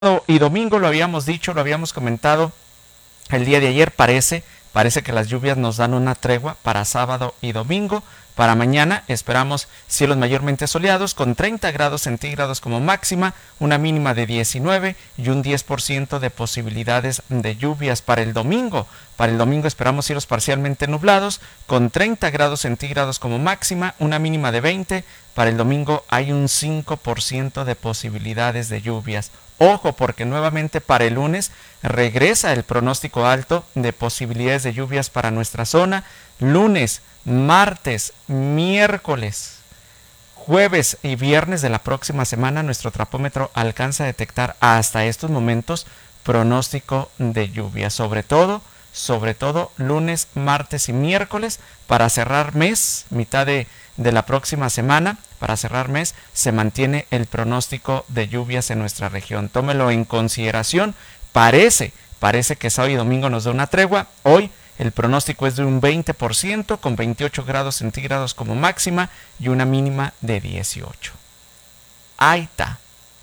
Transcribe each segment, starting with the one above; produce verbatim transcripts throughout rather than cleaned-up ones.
y domingo, lo habíamos dicho, lo habíamos comentado el día de ayer, parece, parece que las lluvias nos dan una tregua para sábado y domingo. Para mañana esperamos cielos mayormente soleados con treinta grados centígrados como máxima, una mínima de diecinueve y un diez por ciento de posibilidades de lluvias para el domingo. Para el domingo esperamos cielos parcialmente nublados con treinta grados centígrados como máxima, una mínima de veinte. Para el domingo hay un cinco por ciento de posibilidades de lluvias. Ojo, porque nuevamente para el lunes regresa el pronóstico alto de posibilidades de lluvias para nuestra zona. Lunes, martes, miércoles, jueves y viernes de la próxima semana nuestro trapómetro alcanza a detectar hasta estos momentos pronóstico de lluvia, sobre todo, sobre todo lunes, martes y miércoles. Para cerrar mes, mitad de, de la próxima semana, para cerrar mes, se mantiene el pronóstico de lluvias en nuestra región. Tómelo en consideración. Parece, parece que sábado y domingo nos da una tregua. Hoy el pronóstico es de un veinte por ciento con veintiocho grados centígrados como máxima y una mínima de dieciocho. Ahí está.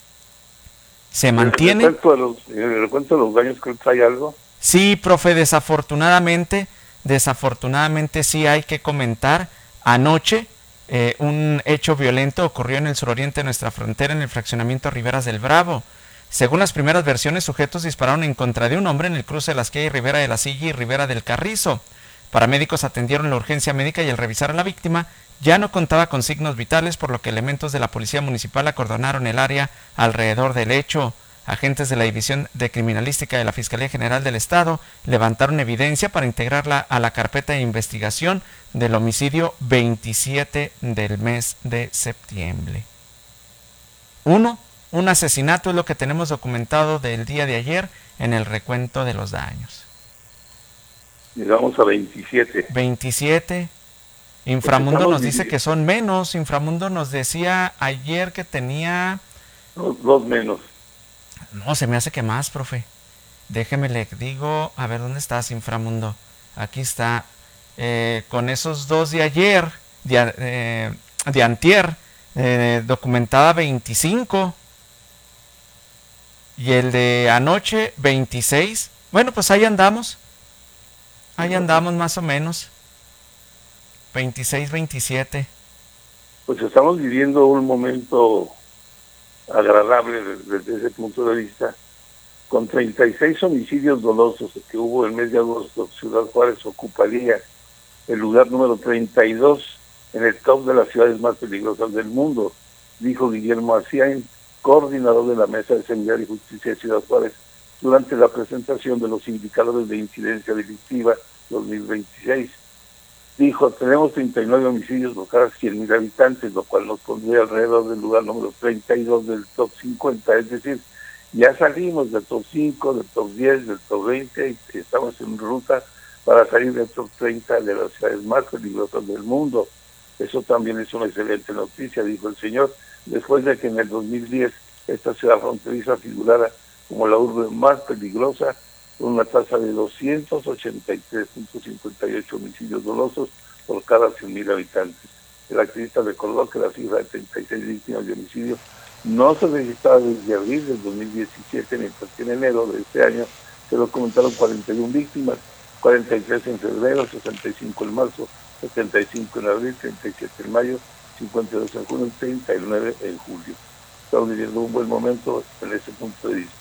Se mantiene. ¿En el recuento de los, en el recuento de los daños creo que hay algo? Sí, profe, desafortunadamente, desafortunadamente sí hay que comentar. Anoche eh, un hecho violento ocurrió en el suroriente de nuestra frontera, en el fraccionamiento Riberas del Bravo. Según las primeras versiones, sujetos dispararon en contra de un hombre en el cruce de las calles Ribera de la Silla y Ribera del Carrizo. Paramédicos atendieron la urgencia médica y al revisar a la víctima ya no contaba con signos vitales, por lo que elementos de la policía municipal acordonaron el área alrededor del hecho. Agentes de la División de Criminalística de la Fiscalía General del Estado levantaron evidencia para integrarla a la carpeta de investigación del homicidio veintisiete del mes de septiembre. Uno, un asesinato es lo que tenemos documentado del día de ayer en el recuento de los daños. Llegamos a veintisiete. veintisiete. Inframundo pues nos dice que son menos. Inframundo nos decía ayer que tenía... Dos, dos menos. No, se me hace que más, profe. Déjeme le digo, a ver, ¿dónde estás, Inframundo? Aquí está. Eh, con esos dos de ayer, de, eh, de antier, eh, documentada veinticinco. Y el de anoche, veintiséis. Bueno, pues ahí andamos. Ahí andamos más o menos. veintiséis, veintisiete. Pues estamos viviendo un momento agradable desde, desde ese punto de vista, con treinta y seis homicidios dolosos que hubo el mes de agosto. Ciudad Juárez ocuparía el lugar número treinta y dos en el top de las ciudades más peligrosas del mundo, dijo Guillermo Aciain, coordinador de la Mesa de Seguridad y Justicia de Ciudad Juárez, durante la presentación de los indicadores de incidencia delictiva dos mil veintiséis. Dijo, tenemos treinta y nueve homicidios por cada cien mil habitantes, lo cual nos pondría alrededor del lugar número treinta y dos del top cincuenta, es decir, ya salimos del top cinco, del top diez, del top veinte, y estamos en ruta para salir del top treinta de las ciudades más peligrosas del mundo. Eso también es una excelente noticia, dijo el señor, después de que en el dos mil diez esta ciudad fronteriza figurara como la urbe más peligrosa, con una tasa de doscientos ochenta y tres punto cincuenta y ocho homicidios dolosos por cada cien mil habitantes. El activista recordó que la cifra de treinta y seis víctimas de homicidio no se registraba desde abril del dos mil diecisiete, mientras que en enero de este año se documentaron cuarenta y una víctimas, cuarenta y tres en febrero, sesenta y cinco en marzo, setenta y cinco en abril, treinta y siete en mayo, cincuenta y dos en junio y treinta y nueve en julio. Estamos viviendo un buen momento en ese punto de vista.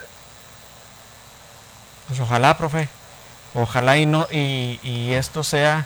Pues ojalá, profe, ojalá y no y, y esto sea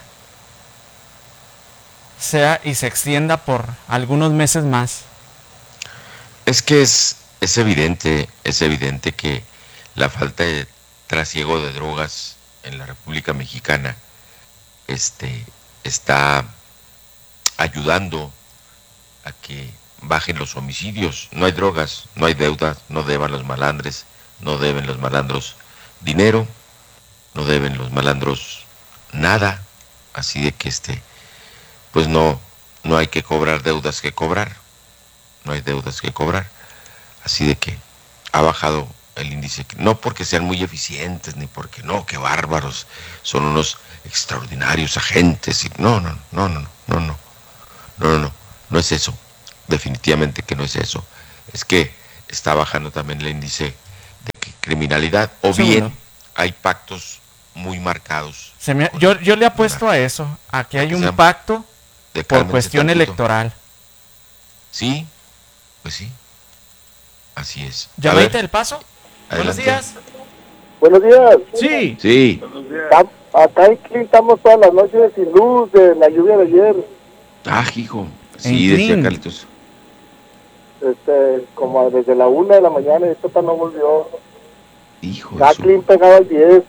sea y se extienda por algunos meses más. Es que es, es evidente, es evidente que la falta de trasiego de drogas en la República Mexicana este, está ayudando a que bajen los homicidios. No hay drogas, no hay deudas, no deban los malandres, no deben los malandros dinero, no deben los malandros nada, así de que este, pues no, no hay que cobrar deudas que cobrar, no hay deudas que cobrar, así de que ha bajado el índice, no porque sean muy eficientes, ni porque no, qué bárbaros, son unos extraordinarios agentes, y no, no, no, no, no, no, no, no, no, no es eso, definitivamente que no es eso, es que está bajando también el índice criminalidad, o Seguro. bien hay pactos muy marcados. Se me, yo, yo le apuesto a eso, a que hay un pacto por cuestión electoral. Sí, pues sí, así es. ¿Llamadita del Paso? Adelante. Buenos días. Buenos días. Sí. Sí. Buenos días. Acá en Clean estamos todas las noches sin luz de la lluvia de ayer. Ah, hijo. Sí, En decía Clean. Carlitos. Este, como desde la una de la mañana y esto todavía no volvió. Hijo Acá de su... Clean pegaba al diez.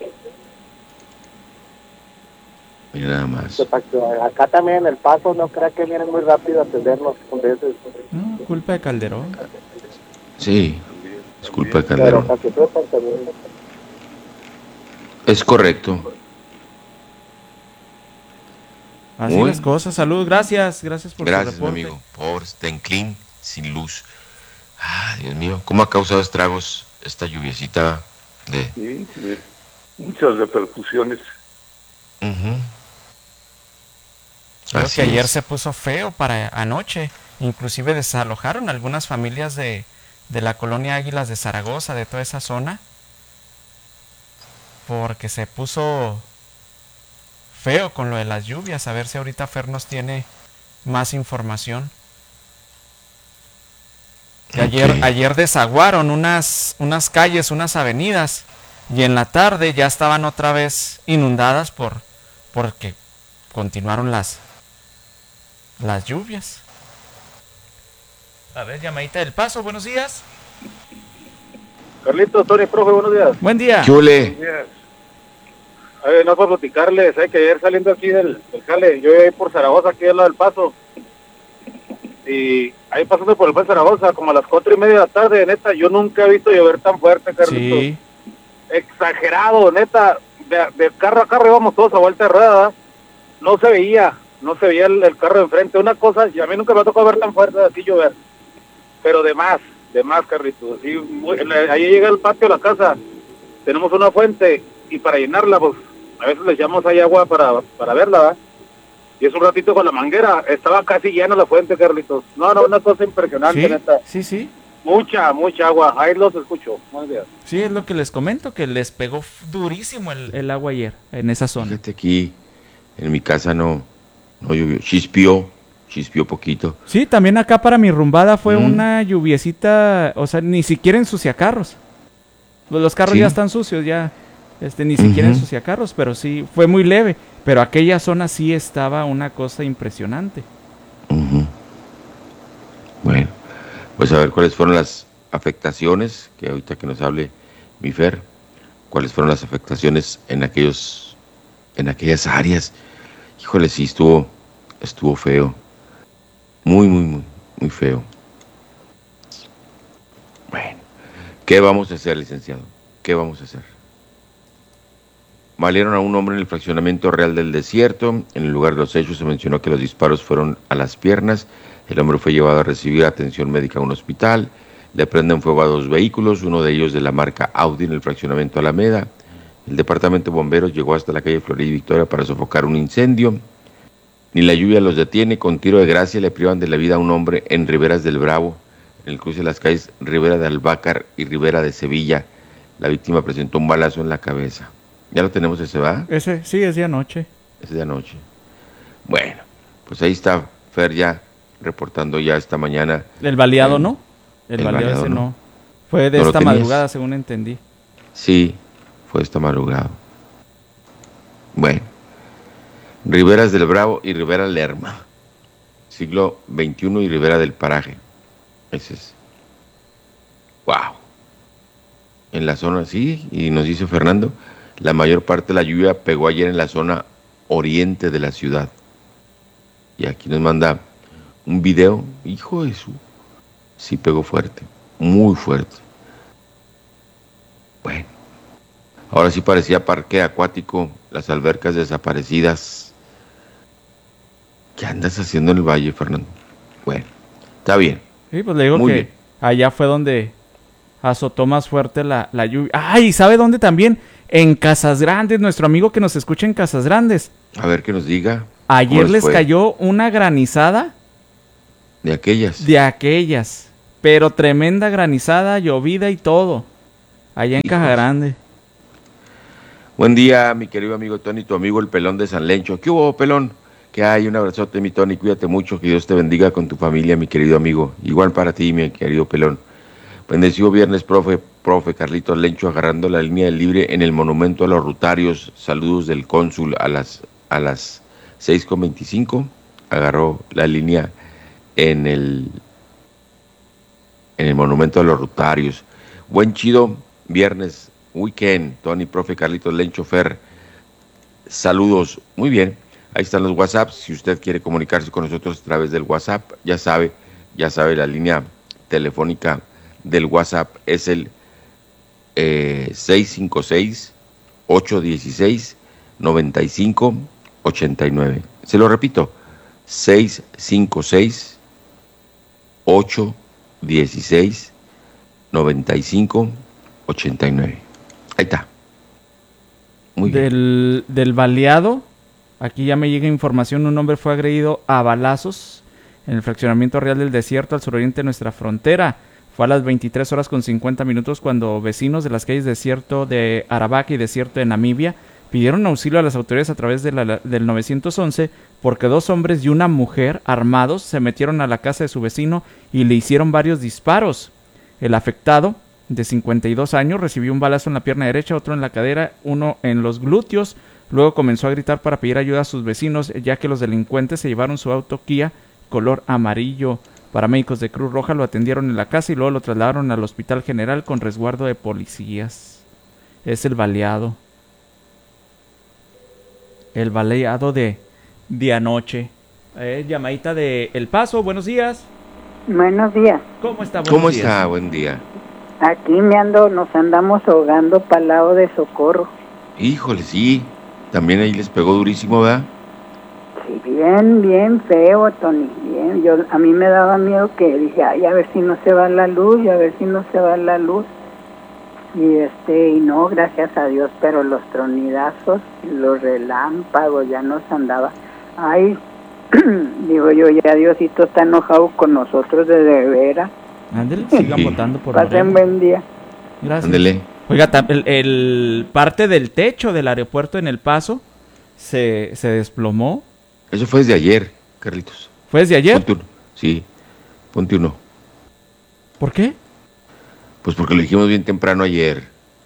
Mira nada más. Acá también en El Paso, no crea que vienen muy rápido a atendernos con veces. No, culpa de Calderón. Sí, es culpa de Pero Calderón. para que sepan también. Es correcto. Así Muy. las cosas. Salud, gracias. Gracias por Gracias, su mi reporte. amigo. Por Sten Clean, sin luz. Ah, Dios mío, ¿cómo ha causado estragos esta lluviecita de... Sí, sí, muchas repercusiones. Ujú. Creo Así que ayer es. se puso feo para anoche. Inclusive desalojaron algunas familias de, de la colonia Águilas de Zaragoza, de toda esa zona. Porque se puso feo con lo de las lluvias. A ver si ahorita Fer nos tiene más información. Que ayer, Ok. ayer desaguaron unas, unas calles, unas avenidas. Y en la tarde ya estaban otra vez inundadas por porque continuaron las, las lluvias. A ver, llamadita del Paso, buenos días. Carlitos, Tony, profe, buenos días. Buen día. ¿Qué ole? Buenos días. Ay, no para platicarles, ¿sabes? Que ayer saliendo aquí del, del jale, yo iba ahí por Zaragoza, aquí al lado del Paso. Y ahí pasando por el Buen Zaragoza, como a las cuatro y media de la tarde, neta, yo nunca he visto llover tan fuerte, Carlitos. Sí. Exagerado, neta, de, de carro a carro íbamos todos a vuelta de rueda, no se veía, no se veía el, el carro de enfrente, una cosa, y a mí nunca me ha tocado ver tan fuerte así llover, pero de más, de más, Carlitos, así, muy- ahí llega el patio de la casa, tenemos una fuente, y para llenarla, pues, a veces le echamos ahí agua para, para verla, ¿verdad? Y es un ratito con la manguera, estaba casi llena la fuente, Carlitos, no, no, una cosa impresionante, Sí, neta, sí, sí. mucha, mucha agua, ahí los escucho, buenos días. Sí, es lo que les comento, que les pegó f- durísimo el, el agua ayer en esa zona. Fíjate aquí, en mi casa no, no llovió. Chispió, chispió poquito. Sí, también acá para mi rumbada fue Mm. una lluviecita, o sea, ni siquiera ensucia carros. Los carros Sí. ya están sucios, ya, este, ni siquiera Ujú. ensucia carros, pero sí, fue muy leve. Pero aquella zona sí estaba una cosa impresionante. Ujú. Bueno, pues a ver cuáles fueron las afectaciones, que ahorita que nos hable mi Fer, cuáles fueron las afectaciones en aquellos, en aquellas áreas. Híjole, sí estuvo, estuvo feo. Muy, muy, muy, muy feo. Bueno, ¿qué vamos a hacer, licenciado? ¿Qué vamos a hacer? Valieron a un hombre en el fraccionamiento Real del Desierto. En el lugar de los hechos se mencionó que los disparos fueron a las piernas. El hombre fue llevado a recibir atención médica a un hospital. Le prenden fuego a dos vehículos, uno de ellos de la marca Audi en el fraccionamiento Alameda. El departamento de bomberos llegó hasta la calle Florida y Victoria para sofocar un incendio. Ni la lluvia los detiene. Con tiro de gracia le privan de la vida a un hombre en Riberas del Bravo, en el cruce de las calles Ribera de Albácar y Ribera de Sevilla. La víctima presentó un balazo en la cabeza. Ya lo tenemos ese, ¿va? Ese, sí, es de anoche. Ese de anoche. Bueno, pues ahí está Fer ya reportando ya esta mañana. El baleado, El- ¿no? El, el baleado baleado, ese ¿no? no. Fue de ¿No lo esta tenías? madrugada, según entendí. Sí, fue esta madrugada. Bueno, Riberas del Bravo y Ribera Lerma. Siglo veintiuno y Ribera del Paraje. Ese es. Wow. En la zona, sí, y nos dice Fernando, la mayor parte de la lluvia pegó ayer en la zona oriente de la ciudad. Y aquí nos manda un video, hijo de su, sí pegó fuerte, muy fuerte. Bueno, ahora sí parecía parque acuático, las albercas desaparecidas. ¿Qué andas haciendo en el valle, Fernando? Bueno, está bien. Sí, pues le digo Muy que bien. allá fue donde azotó más fuerte la, la lluvia. ¡Ay! ¿Sabe dónde también? En Casas Grandes, nuestro amigo que nos escucha en Casas Grandes. A ver que nos diga. Ayer ¿cómo les fue? cayó una granizada De aquellas. de aquellas. Pero tremenda granizada, llovida y todo. allá en Hijos. Caja Grande. Buen día, mi querido amigo Tony, tu amigo el Pelón de San Lencho. ¿Qué hubo, Pelón? Que hay, un abrazote, mi Tony, cuídate mucho, que Dios te bendiga con tu familia, mi querido amigo. Igual para ti, mi querido Pelón. Bendecido viernes, profe, profe Carlitos Lencho, agarrando la línea del libre en el monumento a los Rotarios. Saludos del cónsul a las, a las seis con veinticinco. Agarró la línea en el, en el monumento a los Rotarios. Buen chido viernes, weekend, Tony, profe Carlitos Lencho, Fer. Saludos, muy bien. Ahí están los WhatsApps. Si usted quiere comunicarse con nosotros a través del WhatsApp, ya sabe, ya sabe, la línea telefónica del WhatsApp es el eh, seis cinco seis, ocho uno seis, nueve cinco ocho nueve. Se lo repito, seis cinco seis, ocho uno seis, nueve cinco ocho nueve. Ahí está. Muy bien. Del, del baleado, aquí ya me llega información, un hombre fue agredido a balazos en el fraccionamiento Real del Desierto, al suroriente de nuestra frontera. Fue a las veintitrés horas con cincuenta minutos cuando vecinos de las calles Desierto de Aravaca y Desierto de Namibia pidieron auxilio a las autoridades a través de la, del nueve once porque dos hombres y una mujer armados se metieron a la casa de su vecino y le hicieron varios disparos. El afectado, de cincuenta y dos años, recibió un balazo en la pierna derecha, otro en la cadera, uno en los glúteos. Luego comenzó a gritar para pedir ayuda a sus vecinos, ya que los delincuentes se llevaron su auto Kia color amarillo. Paramédicos de Cruz Roja lo atendieron en la casa y luego lo trasladaron al Hospital General con resguardo de policías. Es el baleado. El baleado de, de anoche. Eh, llamadita de El Paso, buenos días. Buenos días. ¿Cómo está? Buenos ¿Cómo días. está? Buen día. Aquí me ando, nos andamos ahogando para el lado de Socorro. Híjole, sí. También ahí les pegó durísimo, ¿verdad? Sí, bien, bien feo, Tony. Bien, yo a mí me daba miedo que dije, ay, a ver si no se va la luz, y a ver si no se va la luz. Y este, y no, gracias a Dios, pero los tronidazos, los relámpagos, ya nos andaba. Ay, digo yo, ya Diosito está enojado con nosotros de, de veras. Ándale, sigan Sí. votando por Pasen Morena. buen día. Gracias. Ándele. Oiga, ta- el, el parte del techo del aeropuerto en El Paso se, se desplomó. Eso fue desde ayer, Carlitos. ¿Fue desde ayer? Ponte uno. Sí, ponte uno. ¿Por qué? Pues porque lo dijimos bien temprano ayer.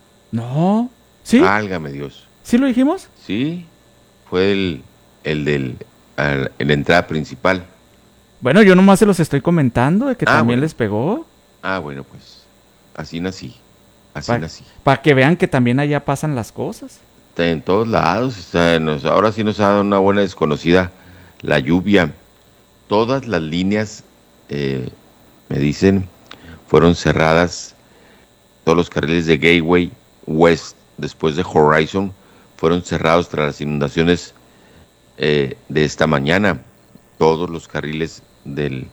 No. ¿Sí? Válgame Dios. ¿Sí lo dijimos? Sí, fue el, el del, al- en la entrada principal. Bueno, yo nomás se los estoy comentando de que Ah, también bueno. les pegó. Ah, bueno, pues así nací. Así Pa- nací. Para que vean que también allá pasan las cosas. Está en todos lados. Está, nos- ahora sí nos ha dado una buena desconocida la lluvia. Todas las líneas, eh, me dicen, fueron cerradas. Todos los carriles de Gateway West, después de Horizon, fueron cerrados tras las inundaciones eh, de esta mañana. Todos los carriles del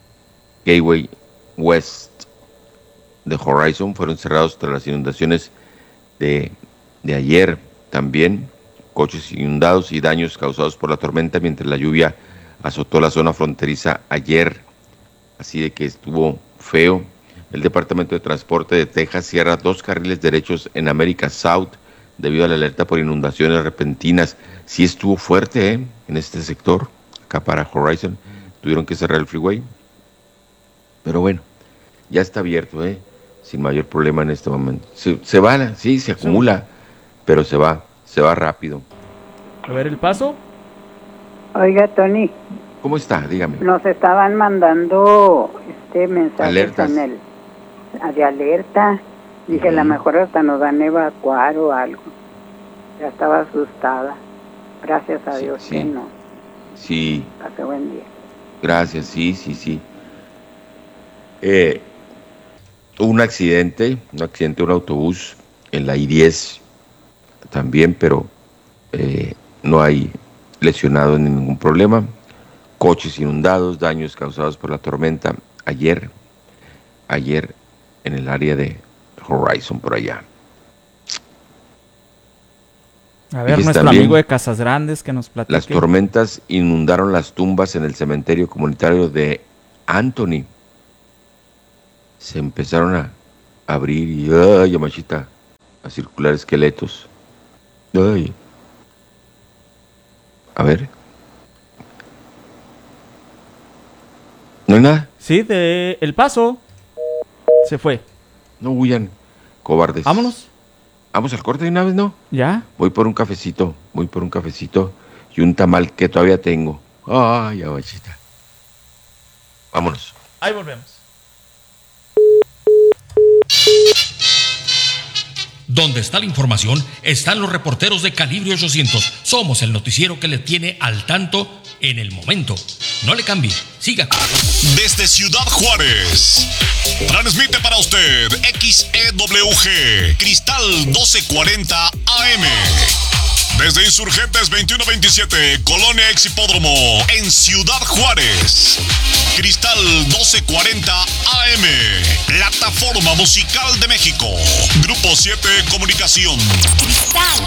Gateway West de Horizon fueron cerrados tras las inundaciones de, de ayer. También coches inundados y daños causados por la tormenta mientras la lluvia azotó la zona fronteriza ayer. Así de que estuvo feo. El Departamento de Transporte de Texas cierra dos carriles derechos en America South debido a la alerta por inundaciones repentinas. Sí estuvo fuerte, ¿eh? En este sector, acá para Horizon. Tuvieron que cerrar el freeway. Pero bueno, ya está abierto, ¿eh? Sin mayor problema en este momento. Se, se va, sí, se acumula, pero se va, se va rápido. A ver, El Paso. Oiga, Tony, ¿Cómo está? Dígame. nos estaban mandando este mensajes Alertas. en el de alerta. Dije, a lo Ujú. mejor hasta nos van a evacuar o algo. Ya estaba asustada. Gracias a Sí, Dios sí. que no. Sí, Pase buen día. gracias, sí, sí, sí. Eh, hubo un accidente, un accidente de un autobús en la I diez también, pero eh, no hay lesionados ni ningún problema. Coches inundados, daños causados por la tormenta ayer, ayer en el área de Horizon por allá. A ver, Fíjese nuestro también, amigo de Casas Grandes que nos platique. Las tormentas inundaron las tumbas en el cementerio comunitario de Anthony. Se empezaron a, abrir y, ay, Yamachita, a circular esqueletos. Ay. A ver. ¿No hay nada? Sí, de El Paso. Se fue. No huyan, cobardes. Vámonos. Vamos al corte de una vez, ¿no? ¿Ya? Voy por un cafecito, voy por un cafecito y un tamal que todavía tengo. Ay, Yamachita. Vámonos. Ahí volvemos. Donde está la información, están los reporteros de Calibre ochocientos. Somos el noticiero que le tiene al tanto en el momento. No le cambie, siga. Desde Ciudad Juárez, transmite para usted X E W G, Cristal doce cuarenta A M. Desde Insurgentes veintiuno veintisiete, Colonia Ex Hipódromo, en Ciudad Juárez. Cristal doce cuarenta A M, Plataforma Musical de México. Grupo siete Comunicación. Cristal.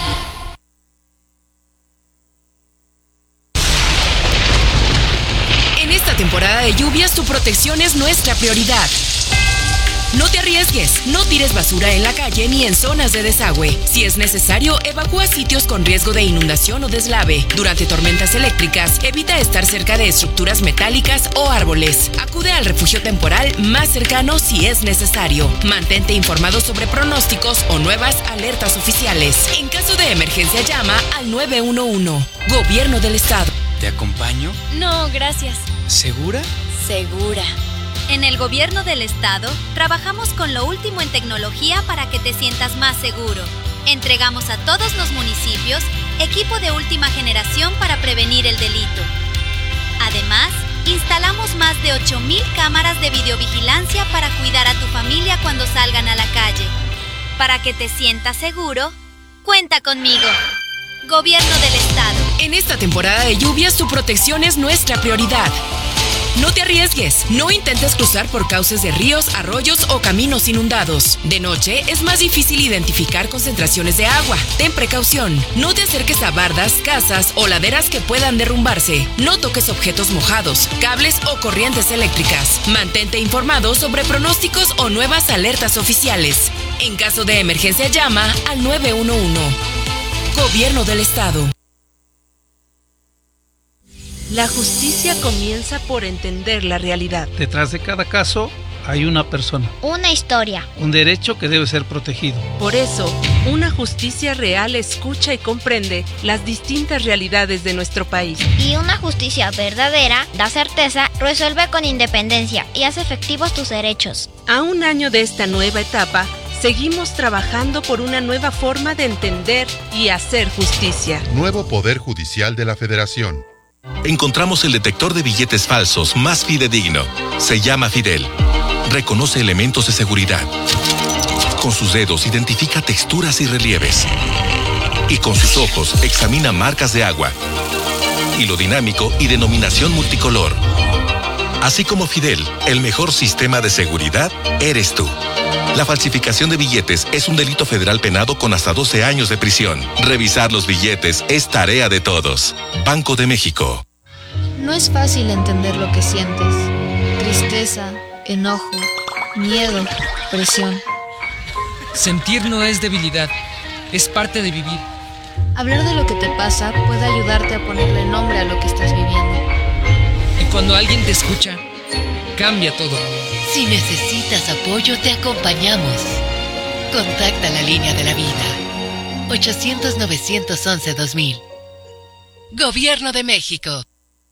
En esta temporada de lluvias, tu protección es nuestra prioridad. No te arriesgues, no tires basura en la calle ni en zonas de desagüe. Si es necesario, evacúa sitios con riesgo de inundación o deslave. Durante tormentas eléctricas, evita estar cerca de estructuras metálicas o árboles. Acude al refugio temporal más cercano si es necesario. Mantente informado sobre pronósticos o nuevas alertas oficiales. En caso de emergencia, llama al nueve uno uno. Gobierno del Estado. ¿Te acompaño? No, gracias. ¿Segura? Segura. En el Gobierno del Estado, trabajamos con lo último en tecnología para que te sientas más seguro. Entregamos a todos los municipios equipo de última generación para prevenir el delito. Además, instalamos más de ocho mil cámaras de videovigilancia para cuidar a tu familia cuando salgan a la calle. Para que te sientas seguro, cuenta conmigo. Gobierno del Estado. En esta temporada de lluvias, tu protección es nuestra prioridad. No te arriesgues, no intentes cruzar por cauces de ríos, arroyos o caminos inundados. De noche es más difícil identificar concentraciones de agua. Ten precaución, no te acerques a bardas, casas o laderas que puedan derrumbarse. No toques objetos mojados, cables o corrientes eléctricas. Mantente informado sobre pronósticos o nuevas alertas oficiales. En caso de emergencia, llama al nueve uno uno. Gobierno del Estado. La justicia comienza por entender la realidad. Detrás de cada caso hay una persona. Una historia. Un derecho que debe ser protegido. Por eso, una justicia real escucha y comprende las distintas realidades de nuestro país. Y una justicia verdadera da certeza, resuelve con independencia y hace efectivos tus derechos. A un año de esta nueva etapa, seguimos trabajando por una nueva forma de entender y hacer justicia. Nuevo Poder Judicial de la Federación. Encontramos el detector de billetes falsos más fidedigno. Se llama Fidel. Reconoce elementos de seguridad. Con sus dedos identifica texturas y relieves. Y con sus ojos examina marcas de agua, hilo dinámico y denominación multicolor. Así como Fidel, el mejor sistema de seguridad eres tú. La falsificación de billetes es un delito federal penado con hasta doce años de prisión. Revisar los billetes es tarea de todos. Banco de México. No es fácil entender lo que sientes. Tristeza, enojo, miedo, presión. Sentir no es debilidad, es parte de vivir. Hablar de lo que te pasa puede ayudarte a ponerle nombre a lo que estás viviendo. Y cuando alguien te escucha, cambia todo. Si necesitas apoyo, te acompañamos. Contacta la línea de la vida. ochocientos, novecientos once, dos mil. Gobierno de México.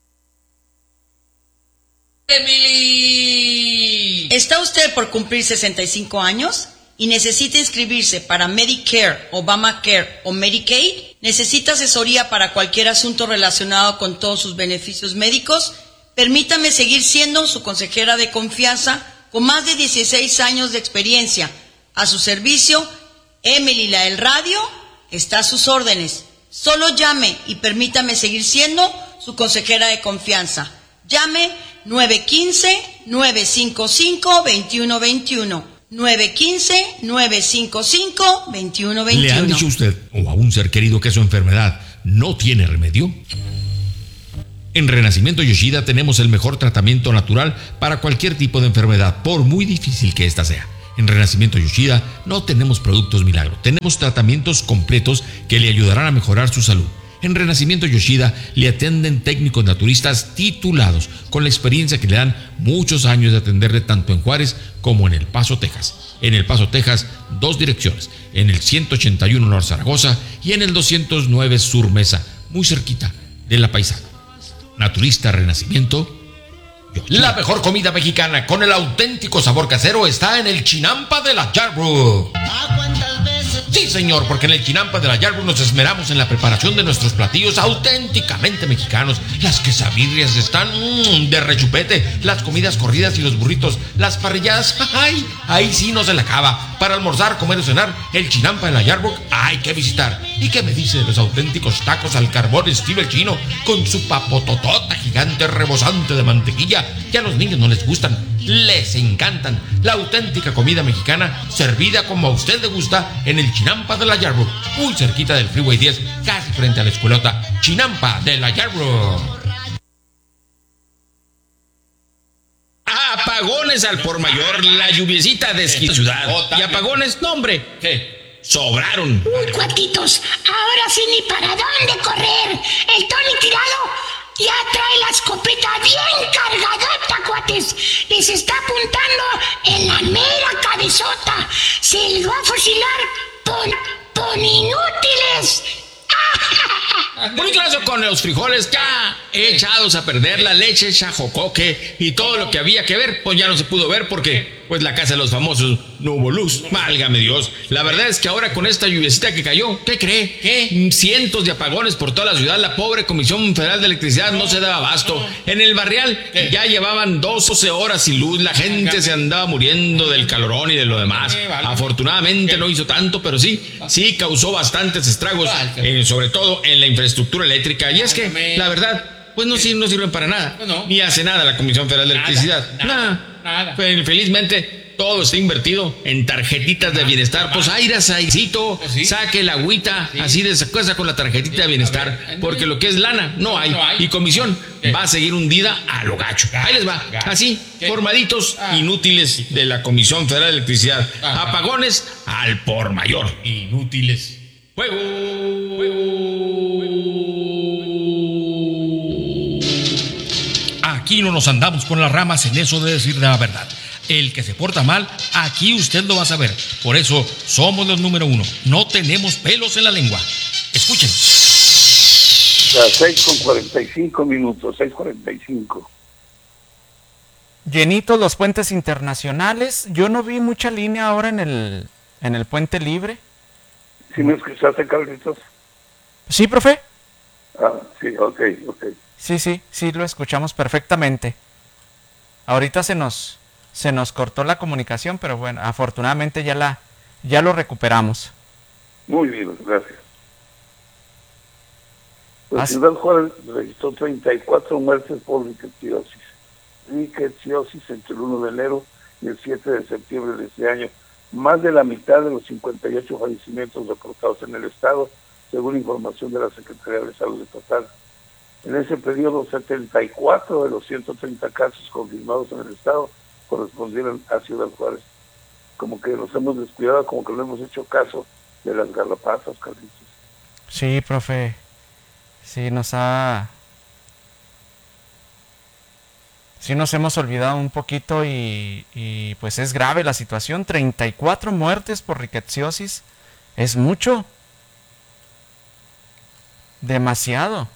Emily. ¿Está usted por cumplir sesenta y cinco años y necesita inscribirse para Medicare, Obamacare o Medicaid? ¿Necesita asesoría para cualquier asunto relacionado con todos sus beneficios médicos? Permítame seguir siendo su consejera de confianza con más de dieciséis años de experiencia. A su servicio, Emily la del radio está a sus órdenes. Solo llame y permítame seguir siendo su consejera de confianza. Llame nueve uno cinco, nueve cinco cinco, dos uno dos uno. nueve uno cinco, nueve cinco cinco, dos uno dos uno. ¿Le han dicho a usted o a un ser querido que su enfermedad no tiene remedio? En Renacimiento Yoshida tenemos el mejor tratamiento natural para cualquier tipo de enfermedad, por muy difícil que ésta sea. En Renacimiento Yoshida no tenemos productos milagro, tenemos tratamientos completos que le ayudarán a mejorar su salud. En Renacimiento Yoshida le atienden técnicos naturistas titulados con la experiencia que le dan muchos años de atenderle tanto en Juárez como en El Paso, Texas. En El Paso, Texas, dos direcciones, en el ciento ochenta y uno Norte Zaragoza y en el doscientos nueve Sur Mesa, muy cerquita de La Paisana. Naturista Renacimiento Yoshida. La mejor comida mexicana con el auténtico sabor casero está en el Chinampa de la Yarbrough. Sí, señor, porque en el Chinampa de la Yarbrough nos esmeramos en la preparación de nuestros platillos auténticamente mexicanos. Las quesabirrias están mmm, de rechupete, las comidas corridas y los burritos, las parrilladas, ¡ay! Ahí sí no se le acaba. Para almorzar, comer o cenar, el Chinampa de la Yarbrough hay que visitar. ¿Y qué me dice de los auténticos tacos al carbón estilo el chino, con su papototota gigante rebosante de mantequilla? Que a los niños no les gustan, les encantan. La auténtica comida mexicana servida como a usted le gusta en el Chinampa de la Yarbrough, muy cerquita del Freeway diez, casi frente a la escuelota. Chinampa de la Yarbrough. Apagones al por mayor, la lluviecita de esquina ciudad. Y apagones, no hombre, ¿qué? Sobraron. Uy, cuatitos, ahora sí ni para dónde correr. El Tony tirado ya trae la escopeta bien cargadota, cuates. Les está apuntando en la mera cabezota. Se los va a fusilar por, por inútiles. Muy claro, con los frijoles ya echados a perder, la leche hecha jocoque y todo lo que había que ver, pues ya no se pudo ver porque pues la casa de los famosos no hubo luz. Válgame Dios. La verdad es que ahora con esta lluviecita que cayó, ¿qué cree? ¿Qué? Cientos de apagones por toda la ciudad. La pobre Comisión Federal de Electricidad no se daba abasto. En el Barrial ya llevaban doce horas sin luz. La gente se andaba muriendo del calorón y de lo demás. Afortunadamente no hizo tanto, pero sí, sí causó bastantes estragos, eh, sobre todo en la infraestructura eléctrica. Y es que, la verdad, pues no, sirven, no sirven para nada. Ni hace nada la Comisión Federal de Electricidad. Nada. Nada. Pero felizmente todo está invertido en tarjetitas de bienestar. Pues airas aicito, saque la agüita, así de esa cosa con la tarjetita de bienestar, porque lo que es lana no hay. Y comisión va a seguir hundida a lo gacho. Ahí les va, así, formaditos inútiles de la Comisión Federal de Electricidad. Apagones al por mayor. Inútiles. Fuego. Aquí no nos andamos con las ramas en eso de decir la verdad. El que se porta mal, aquí usted lo va a saber. Por eso somos los número uno. No tenemos pelos en la lengua. Escuchen. Las seis con cuarenta y cinco minutos, seis cuarenta y cinco. Llenitos los puentes internacionales. Yo no vi mucha línea ahora en el, en el puente libre. ¿Sí me escuchaste, Carlitos? Sí, profe. Ah, sí, ok, ok. Sí, sí, sí, lo escuchamos perfectamente. Ahorita se nos, se nos cortó la comunicación, pero bueno, afortunadamente ya, la, ya lo recuperamos. Muy bien, gracias. La pues Ciudad Juárez registró treinta y cuatro muertes por rickettsiosis. Rickettsiosis entre el uno de enero y el siete de septiembre de este año. Más de la mitad de los cincuenta y ocho fallecimientos reportados en el estado, según información de la Secretaría de Salud Estatal. En ese periodo, setenta y cuatro de los ciento treinta casos confirmados en el estado correspondieron a Ciudad Juárez. Como que nos hemos descuidado, como que no hemos hecho caso de las garrapatas, Carlitos. Sí, profe. Sí, nos ha... Sí nos hemos olvidado un poquito y, y pues es grave la situación. treinta y cuatro muertes por rickettsiosis. Es mucho. Demasiado.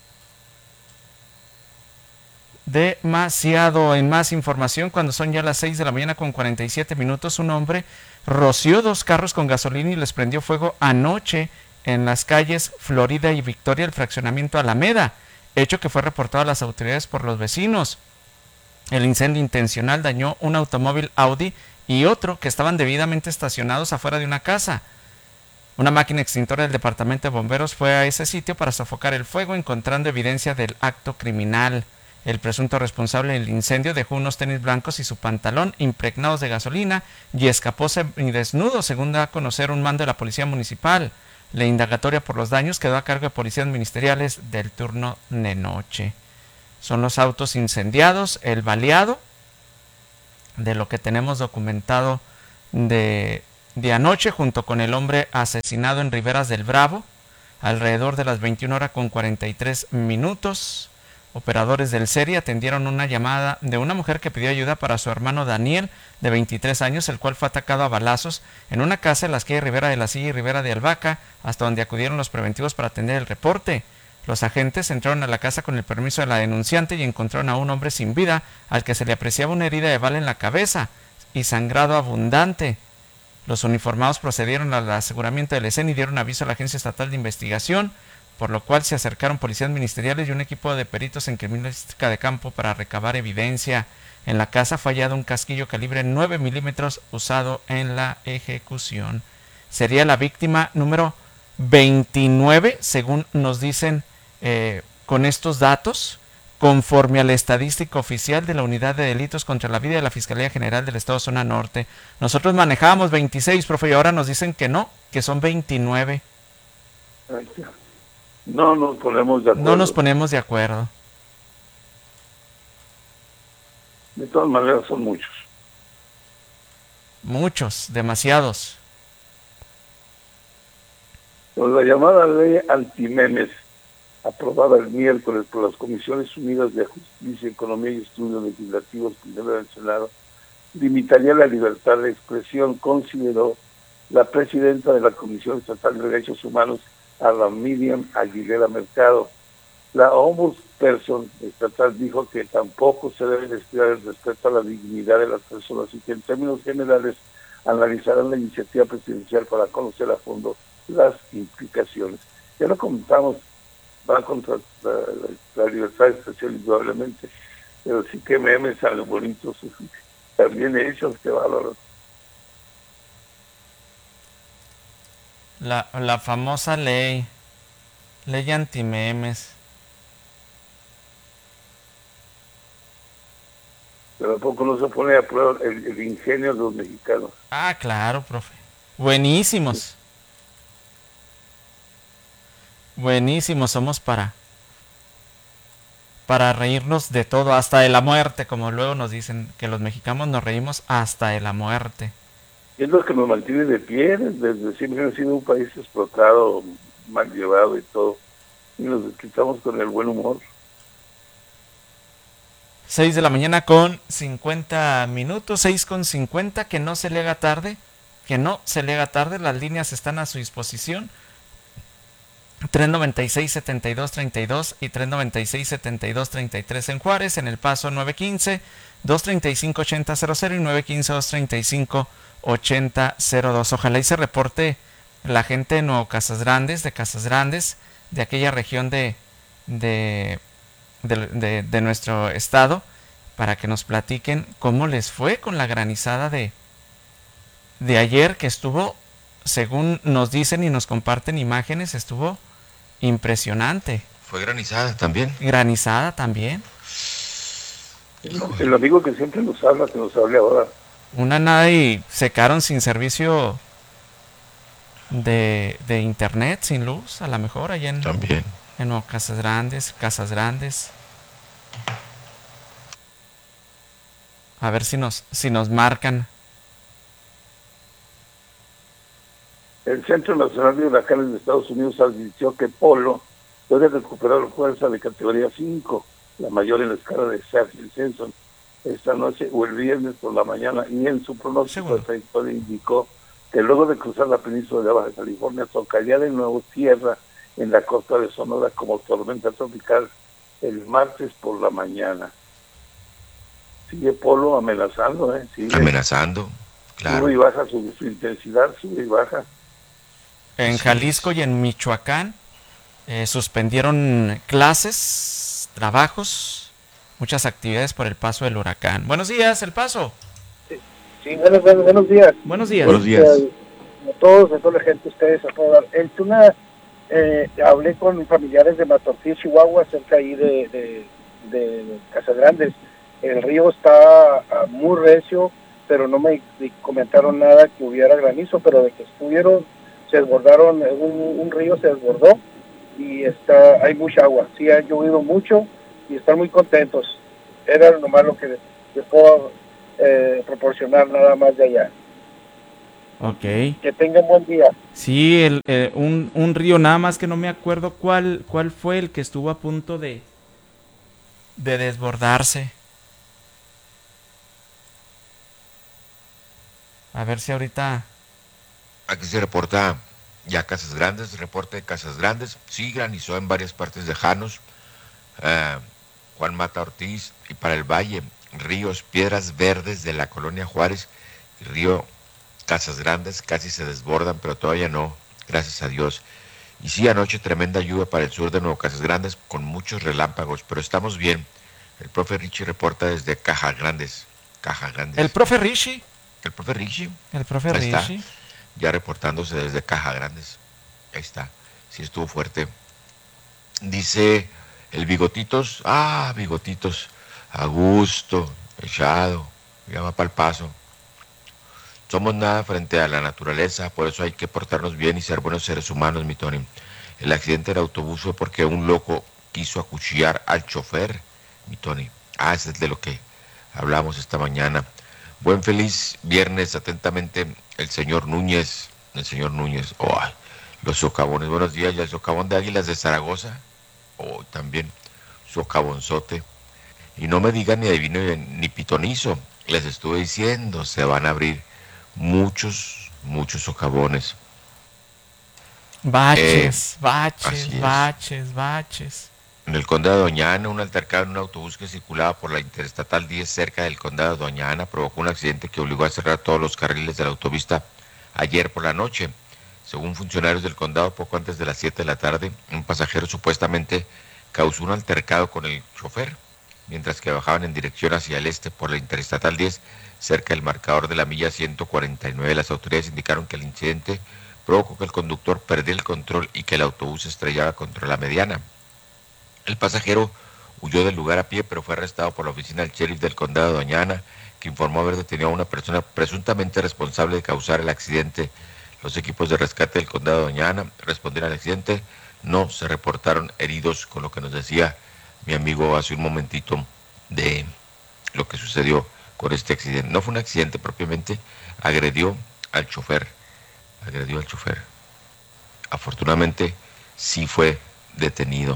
Demasiado. En más información, cuando son ya las seis de la mañana con cuarenta y siete minutos, un hombre roció dos carros con gasolina y les prendió fuego anoche en las calles Florida y Victoria, el fraccionamiento Alameda, hecho que fue reportado a las autoridades por los vecinos. El incendio intencional dañó un automóvil Audi y otro que estaban debidamente estacionados afuera de una casa. Una máquina extintora del departamento de bomberos fue a ese sitio para sofocar el fuego, encontrando evidencia del acto criminal. El presunto responsable del incendio dejó unos tenis blancos y su pantalón impregnados de gasolina y escapó desnudo, según da a conocer un mando de la policía municipal. La indagatoria por los daños quedó a cargo de policías ministeriales del turno de noche. Son los autos incendiados, el baleado, de lo que tenemos documentado de, de anoche, junto con el hombre asesinado en Riberas del Bravo, alrededor de las veintiuna horas con cuarenta y tres minutos. Operadores del SERI atendieron una llamada de una mujer que pidió ayuda para su hermano Daniel, de veintitrés años, el cual fue atacado a balazos en una casa en las calles Rivera de la Silla y Rivera de Albahaca, hasta donde acudieron los preventivos para atender el reporte. Los agentes entraron a la casa con el permiso de la denunciante y encontraron a un hombre sin vida, al que se le apreciaba una herida de bala en la cabeza y sangrado abundante. Los uniformados procedieron al aseguramiento de la escena y dieron aviso a la Agencia Estatal de Investigación, por lo cual se acercaron policías ministeriales y un equipo de peritos en criminalística de campo para recabar evidencia. En la casa fue hallado un casquillo calibre nueve milímetros usado en la ejecución. Sería la víctima número veintinueve, según nos dicen eh, con estos datos, conforme a la estadística oficial de la Unidad de Delitos contra la Vida de la Fiscalía General del Estado Zona Norte. Nosotros manejábamos veintiséis, profe, y ahora nos dicen que no, que son veintinueve. No nos ponemos de acuerdo. No nos ponemos de acuerdo. De todas maneras son muchos. Muchos, demasiados. Pues la llamada ley antimemes, aprobada el miércoles por las Comisiones Unidas de Justicia, Economía y Estudios Legislativos, primero del Senado, limitaría la libertad de expresión, consideró la presidenta de la Comisión Estatal de Derechos Humanos, a la Miriam Aguilera Mercado. La ombudsperson estatal dijo que tampoco se debe descuidar el respeto a la dignidad de las personas y que en términos generales analizarán la iniciativa presidencial para conocer a fondo las implicaciones. Ya lo comentamos, va contra la, la, la libertad de expresión indudablemente, pero sí que memes salen bonitos, también hechos, que valor. La, la famosa ley, ley antimemes. Pero tampoco no se pone a prueba el, el ingenio de los mexicanos. Ah, claro, profe. Buenísimos. Sí. Buenísimos somos para, para reírnos de todo, hasta de la muerte, como luego nos dicen que los mexicanos nos reímos hasta de la muerte. Es lo que nos mantiene de pie, desde siempre ha sido un país explotado, mal llevado y todo, y nos quitamos con el buen humor. seis de la mañana con cincuenta minutos, seis con cincuenta, que no se le haga tarde, que no se le haga tarde, las líneas están a su disposición, tres noventa y seis, setenta y dos, treinta y dos y tres noventa y seis, setenta y dos, treinta y tres en Juárez, en El Paso nueve quince, dos treinta y cinco, ochenta cero cero y nueve quince, dos treinta y cinco, ochenta cero dos. Ojalá y se reporte la gente de Nuevo Casas Grandes, de Casas Grandes, de aquella región de, de, de, de, de nuestro estado, para que nos platiquen cómo les fue con la granizada de, de ayer, que estuvo, según nos dicen y nos comparten imágenes, estuvo impresionante. ¿Fue granizada también? Granizada también. El, el amigo que siempre nos habla, que nos hable ahora. Una nada y se quedaron sin servicio de, de internet, sin luz, a lo mejor allá en, también. en Nuevo Casas Grandes, Casas Grandes. A ver si nos, si nos marcan. El Centro Nacional de Huracanes de Estados Unidos advirtió que Polo puede recuperar fuerza de categoría cinco, la mayor en la escala de Saffir-Simpson, esta noche o el viernes por la mañana, y en su pronóstico de trayectoria indicó que luego de cruzar la península de Baja California tocaría de nuevo tierra en la costa de Sonora como tormenta tropical el martes por la mañana. Sigue Polo amenazando, ¿eh? Sigue amenazando, claro. Sube y baja su, su intensidad, sube y baja. En Jalisco y en Michoacán eh, suspendieron clases, trabajos, muchas actividades por el paso del huracán. Buenos días, El Paso. Sí, sí buenos, buenos, buenos días. Buenos días. Buenos días. A todos, a toda la gente, ustedes, a todos. El Tuna, eh, hablé con familiares de Matortil, Chihuahua, cerca ahí de, de, de Casas Grandes. El río está muy recio, pero no me comentaron nada que hubiera granizo, pero de que estuvieron, se desbordaron, un, un río se desbordó y está, hay mucha agua. Sí, ha llovido mucho y están muy contentos. Era nomás lo que les puedo eh, proporcionar nada más de allá. Ok. Que tengan buen día. Sí, el, eh, un, un río, nada más que no me acuerdo cuál, cuál fue el que estuvo a punto de, de desbordarse. A ver si ahorita... Aquí se reporta ya Casas Grandes, reporte de Casas Grandes. Sí, granizó en varias partes de Janos, eh, Juan Mata Ortiz, y para el Valle, ríos, Piedras Verdes de la Colonia Juárez y río Casas Grandes casi se desbordan, pero todavía no, gracias a Dios. Y sí, anoche tremenda lluvia para el sur de Nuevo Casas Grandes con muchos relámpagos, pero estamos bien. El profe Richie reporta desde Caja Grandes. Caja Grandes. ¿El profe Richie? El profe Richie. El profe Ahí Richie. está, ya reportándose desde Caja Grandes. Ahí está, sí estuvo fuerte. Dice el Bigotitos, ah, Bigotitos, a gusto, echado, ya va para el paso. Somos nada frente a la naturaleza, por eso hay que portarnos bien y ser buenos seres humanos, mi Tony. El accidente del autobús fue porque un loco quiso acuchillar al chofer, mi Tony. Ah, ese es de lo que hablamos esta mañana. Buen feliz viernes, atentamente, el señor Núñez, el señor Núñez. Oh, los socavones, buenos días, y el socavón de Águilas de Zaragoza. Oh, también, socavonzote. Y no me digan ni adivino ni pitonizo, les estuve diciendo, se van a abrir muchos, muchos socavones. Baches, Eh, baches, baches, baches. En el condado de Doñana, un altercado en un autobús que circulaba por la Interestatal diez cerca del condado de Doñana provocó un accidente que obligó a cerrar todos los carriles de la autopista ayer por la noche. Según funcionarios del condado, poco antes de las siete de la tarde, un pasajero supuestamente causó un altercado con el chofer, mientras que bajaban en dirección hacia el este por la Interestatal diez, cerca del marcador de la milla ciento cuarenta y nueve. Las autoridades indicaron que el incidente provocó que el conductor perdiera el control y que el autobús se estrellaba contra la mediana. El pasajero huyó del lugar a pie, pero fue arrestado por la oficina del sheriff del condado de Doñana, que informó haber detenido a una persona presuntamente responsable de causar el accidente. Los equipos de rescate del condado de Doñana respondieron al accidente. No se reportaron heridos, con lo que nos decía mi amigo hace un momentito de lo que sucedió con este accidente. No fue un accidente propiamente, agredió al chofer, agredió al chofer. Afortunadamente sí fue detenido.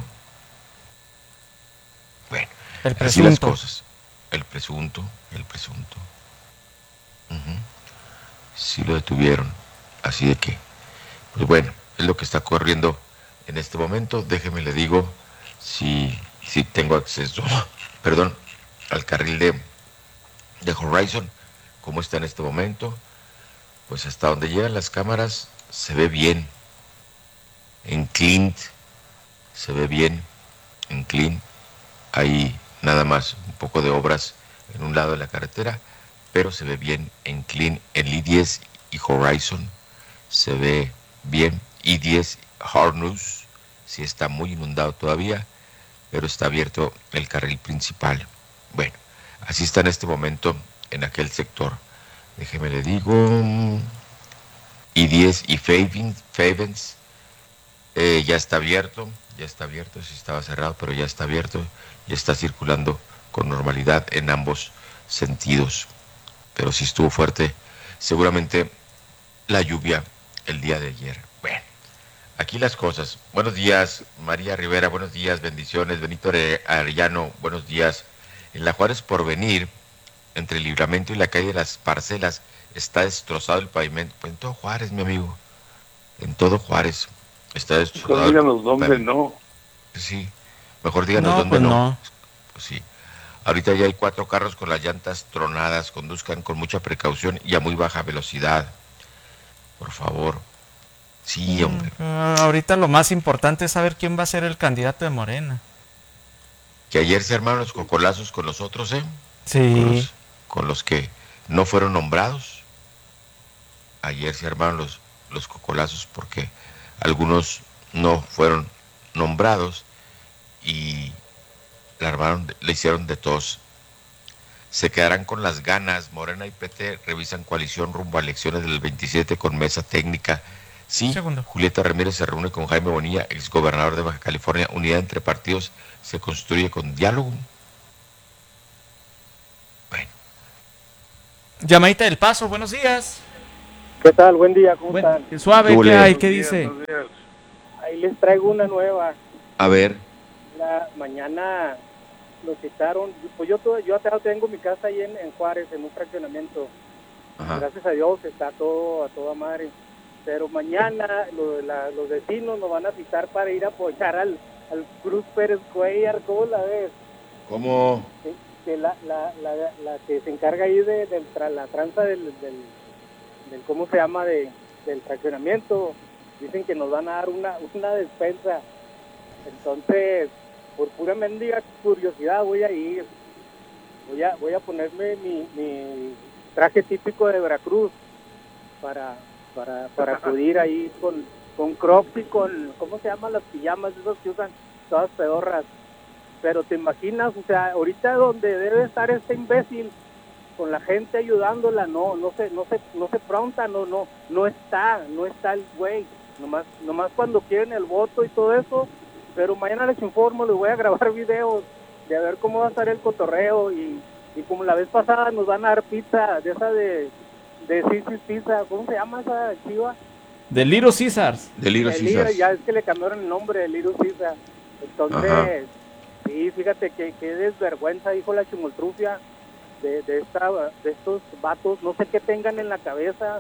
Bueno, el así las presunto. cosas. El presunto, el presunto. Uh-huh. Sí lo detuvieron. Así de que, pues bueno, es lo que está ocurriendo en este momento. Déjeme le digo si, si tengo acceso, perdón, al carril de, de Horizon, cómo está en este momento. Pues hasta donde llegan las cámaras se ve bien. En Clint se ve bien. En Clint hay nada más un poco de obras en un lado de la carretera, pero se ve bien en Clint. En I diez y Horizon se ve bien. I diez Harnus sí está muy inundado todavía, pero está abierto el carril principal. Bueno, así está en este momento en aquel sector. Déjeme le digo, I diez y Favens eh, ya está abierto, ya está abierto, sí estaba cerrado, pero ya está abierto, ya está circulando con normalidad en ambos sentidos. Pero sí estuvo fuerte, seguramente la lluvia el día de ayer. Bueno, aquí las cosas. Buenos días, María Rivera, buenos días, bendiciones. Benito Arellano, buenos días. En la Juárez Porvenir, entre el Libramento y la calle de las Parcelas, está destrozado el pavimento. Pues en todo Juárez, mi amigo, en todo Juárez está destrozado. Mejor díganos dónde no. Sí, mejor díganos No, dónde pues no. no. Pues sí. Ahorita ya hay cuatro carros con las llantas tronadas. Conduzcan con mucha precaución y a muy baja velocidad. Por favor. Sí, hombre. Uh, ahorita lo más importante es saber quién va a ser el candidato de Morena. Que ayer se armaron los cocolazos con los otros, ¿eh? Sí. Con los, con los que no fueron nombrados. Ayer se armaron los, los cocolazos porque algunos no fueron nombrados y la armaron, le hicieron de tos. Se quedarán con las ganas. Morena y P T revisan coalición rumbo a elecciones del veintisiete con mesa técnica. Sí, Segundo. Julieta Ramírez se reúne con Jaime Bonilla, exgobernador de Baja California. Unidad entre partidos se construye con diálogo. Bueno. Llamadita del Paso, buenos días. ¿Qué tal? Buen día, ¿cómo Buen, están? Suave, ¿qué hay? ¿Qué dice? Ahí les traigo una nueva. A ver. La mañana lo citaron, pues yo todo, yo tengo mi casa ahí en, en Juárez, en un fraccionamiento. Ajá. Gracias a Dios está todo a toda madre. Pero mañana lo, la, los vecinos nos van a citar para ir a apoyar al, al Cruz Pérez Cuellar. ¿Cómo la ves? ¿Cómo? Que, que la, la, la, la que se encarga ahí de, de, de la tranza del, del, del, ¿cómo se llama? De, del fraccionamiento. Dicen que nos van a dar una, una despensa. Entonces, por pura mendiga curiosidad voy a ir. Voy a, voy a ponerme mi, mi traje típico de Veracruz para, para, para acudir ahí con, con crocs y con, ¿cómo se llaman las pijamas esas que usan todas pedorras? Pero te imaginas, o sea, ahorita donde debe estar este imbécil con la gente ayudándola, no, no se, no se, no se pronta, no, no, no está, no está el güey, nomás, nomás cuando quieren el voto y todo eso. Pero mañana les informo, les voy a grabar videos de a ver cómo va a estar el cotorreo y, y como la vez pasada nos van a dar pizza, de esa de, de Sisi's Pizza, ¿cómo se llama esa chiva? De Little Caesars. De Little Caesars. Ya es que le cambiaron el nombre de Little Caesar. Entonces, ajá, sí, fíjate que, que desvergüenza, dijo la chimoltrufia de, de, esta, de estos vatos, no sé qué tengan en la cabeza,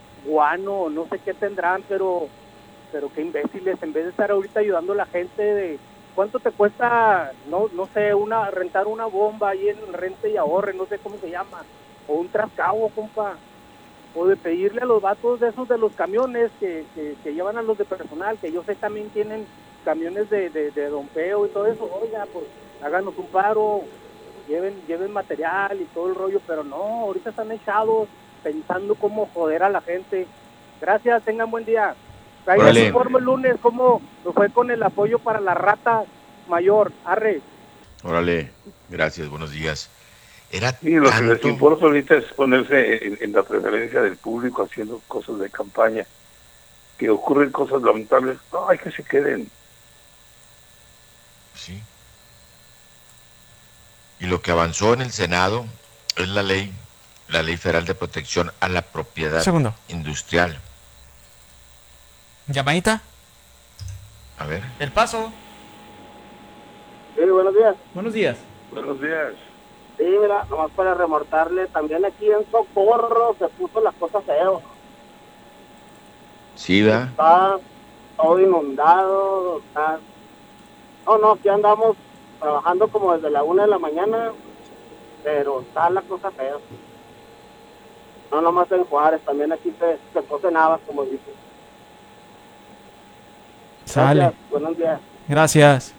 guano, no sé qué tendrán, pero... pero qué imbéciles, en vez de estar ahorita ayudando a la gente de cuánto te cuesta, no no sé, una rentar una bomba ahí en Rente y Ahorre, no sé cómo se llama, o un trascabo, compa, o de pedirle a los vatos de esos de los camiones que, que, que llevan a los de personal, que yo sé también tienen camiones de, de, de dompeo y todo eso, oiga, pues háganos un paro, lleven, lleven material y todo el rollo, pero no, ahorita están echados pensando cómo joder a la gente. Gracias, tengan buen día. Ahí les informo el lunes cómo fue con el apoyo para la rata mayor. Arre. Órale, gracias, buenos días. Era sí, lo tanto... que les importa ahorita es ponerse en, en la preferencia del público haciendo cosas de campaña. Que ocurren cosas lamentables, no, hay que se queden. Sí. Y lo que avanzó en el Senado es la ley, la ley federal de protección a la propiedad Segundo. industrial. ¿Llamadita? A ver. El Paso. Sí, buenos días. Buenos días. Buenos días. Sí, mira, nomás para remortarle, también aquí en Socorro se puso las cosas feo. Sí, ¿verdad? Está todo inundado, está... No, no, aquí andamos trabajando como desde la una de la mañana, pero está la cosa fea. No nomás en Juárez, también aquí se, se cose navas, como dicen. Sale. Gracias, buenos días. Gracias.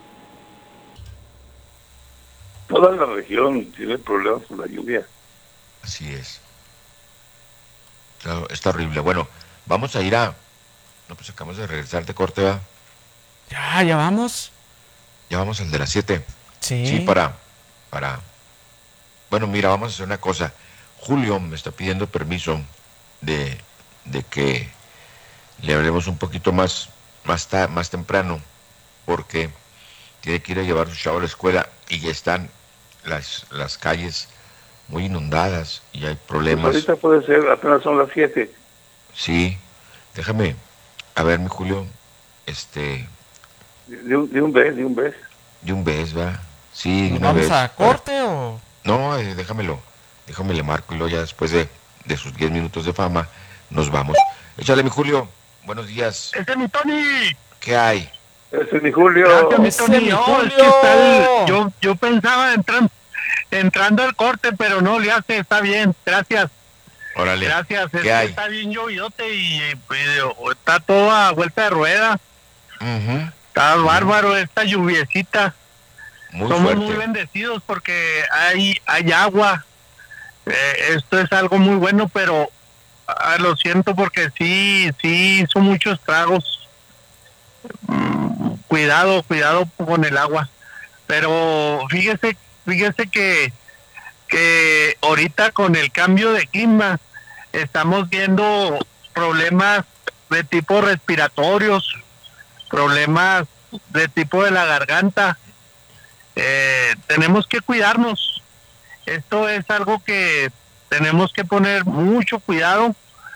Toda la región tiene problemas con la lluvia. Así es. Claro, está horrible. Bueno, vamos a ir a... No, pues acabamos de regresar de corte, ¿va? Ya, ya vamos. Ya vamos al de las siete. Sí. Sí, para... para... Bueno, mira, vamos a hacer una cosa. Julio me está pidiendo permiso de, de que le hablemos un poquito más... Más, ta, más temprano, porque tiene que ir a llevar a su chavo a la escuela y ya están las, las calles muy inundadas y hay problemas. Pues ahorita puede ser, apenas son las siete. Sí, déjame, a ver, mi Julio, este... De un, de un vez, de un vez. De un vez, ¿va? Sí, de una ¿Vamos vez. a corte o...? No, eh, déjamelo, déjame le marco y luego ya después de, de sus diez minutos de fama nos vamos. Échale, mi Julio. Buenos días. ¡Ese es mi Tony! ¿Qué hay? ¡Ese es mi Julio! Gracias, mi ¡Ese Tony. es mi No, Julio! es que está el- yo, yo pensaba entrar, entrando al corte, pero no, le hace, está bien. Gracias. Órale. Gracias. Es ¿Qué que hay? está bien llovidote y pues, está todo a vuelta de rueda. Uh-huh. Está bárbaro esta lluviecita. Muy Somos fuerte. muy bendecidos porque hay, hay agua. Eh, esto es algo muy bueno, pero ah, lo siento porque sí, sí hizo muchos estragos. Mm, cuidado, cuidado con el agua. Pero fíjese, fíjese que, que ahorita con el cambio de clima estamos viendo problemas de tipo respiratorios, problemas de tipo de la garganta. Eh, tenemos que cuidarnos. Esto es algo que tenemos que poner mucho cuidado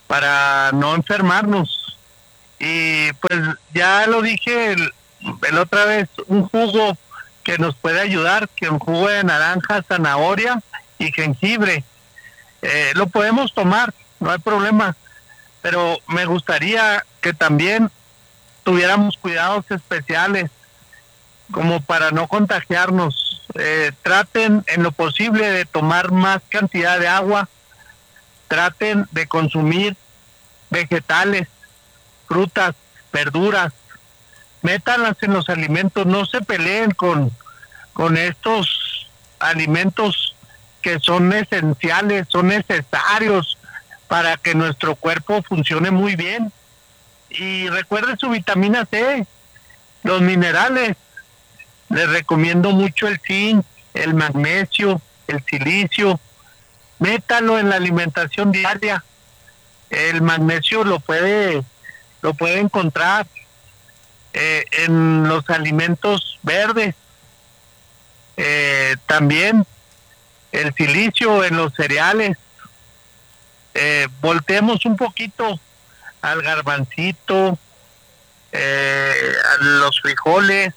para no enfermarnos. Y pues ya lo dije el, el otra vez, un jugo que nos puede ayudar, que un jugo de naranja, zanahoria y jengibre. Eh, lo podemos tomar, no hay problema, pero me gustaría que también tuviéramos cuidados especiales como para no contagiarnos. Eh, traten en lo posible de tomar más cantidad de agua, traten de consumir vegetales, frutas, verduras, métanlas en los alimentos, no se peleen con, con estos alimentos que son esenciales, son necesarios para que nuestro cuerpo funcione muy bien. Y recuerde su vitamina C, los minerales. Les recomiendo mucho el zinc, el magnesio, el silicio. Métalo en la alimentación diaria. El magnesio lo puede, lo puede encontrar eh, en los alimentos verdes. Eh, también el silicio en los cereales. Eh, volteemos un poquito al garbancito, eh, a los frijoles,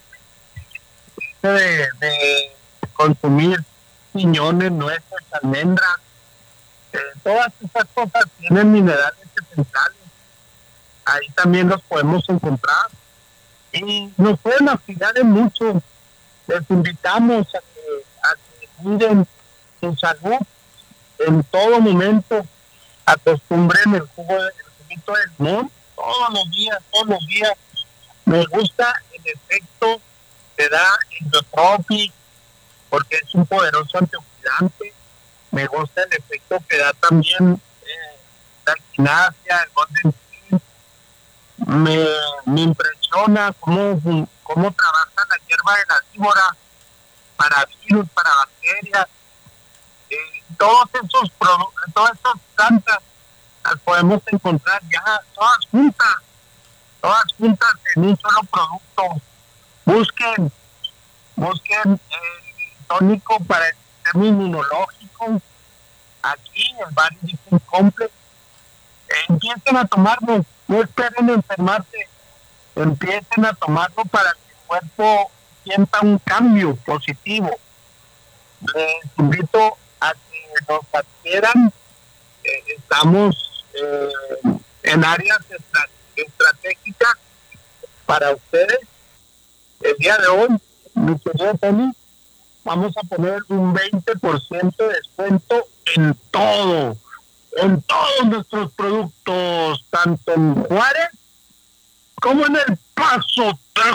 de, de consumir piñones, nueces, almendras. Eh, todas esas cosas tienen minerales esenciales. Ahí también los podemos encontrar. Y nos pueden auxiliar en mucho. Les invitamos a que, a que cuiden su salud en todo momento. Acostumbren el jugo de, el juguito de limón todos los días, todos los días. Me gusta el efecto que da el Nootropic porque es un poderoso antioxidante. Me gusta el efecto que da también eh, la quinasia, el golden tea. Me, me impresiona cómo, cómo trabaja la hierba de la víbora para virus, para bacterias. Eh, todos esos productos, todas esas plantas las podemos encontrar ya todas juntas, todas juntas en un solo producto. Busquen, busquen el tónico para el sistema inmunológico aquí en el Body Complex. Eh, empiecen a tomarlo, no esperen enfermarse, empiecen a tomarlo para que el cuerpo sienta un cambio positivo. Les invito a que nos adquieran. Eh, estamos eh, en áreas estra- estratégicas para ustedes. El día de hoy, mi querido Tony, vamos a poner un veinte por ciento de descuento en todo, en todos nuestros productos, tanto en Juárez como en El Paso,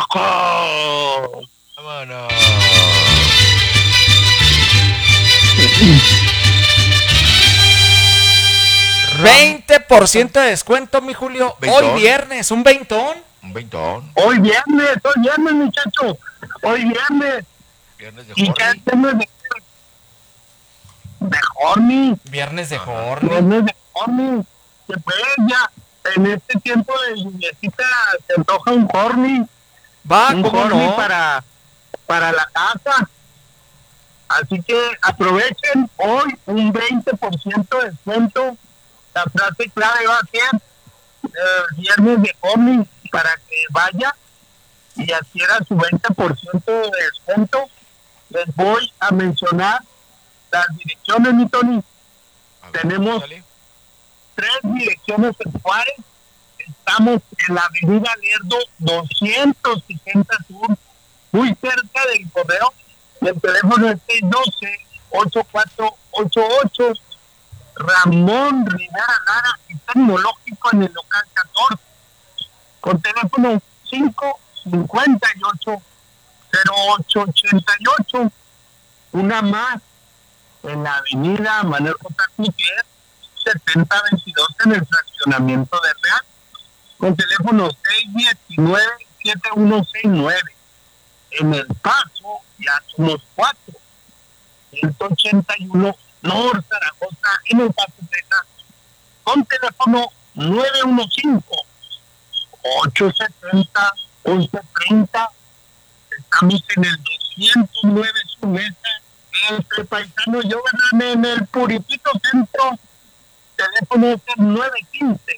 Texas. ¡Vámonos! veinte por ciento de descuento, mi Julio. ¿Veintón? Hoy viernes, un veintón. Un veintón. Hoy viernes, hoy viernes, muchachos. Hoy viernes. Viernes de ¿Y qué es viernes de de Horny? Viernes de Horny. Viernes de Horny. Que pues ya, en este tiempo de lluviecita se antoja un Horny. Va, un ¿cómo Horny no? para, para la casa. Así que aprovechen hoy un veinte por ciento de descuento. La frase clave va a ser eh, viernes de Horny para que vaya y adquiera su veinte por ciento de descuento. Les voy a mencionar las direcciones, mi Tony. Tenemos tres direcciones en Juárez. Estamos en la avenida Lerdo doscientos sesenta Sur, muy cerca del correo. El teléfono es seis uno dos, ocho cuatro ocho ocho. Ramón Rivera Lara y Tecnológico en el local catorce. Con teléfono cinco cincuenta y ocho cero ocho ochenta y ocho. Una más en la avenida Manuel J. Gutiérrez setenta veintidós en el fraccionamiento de Real. Con teléfono seis uno nueve siete uno seis nueve. En El Paso ya somos cuatro. ciento ochenta y uno North Zaragoza en El Paso, Texas. Con teléfono nueve uno cinco ocho setenta once treinta. Estamos en el doscientos nueve su mesa entre Paisano y yo, ¿verdad? En el puritito centro teléfono es el nueve uno cinco,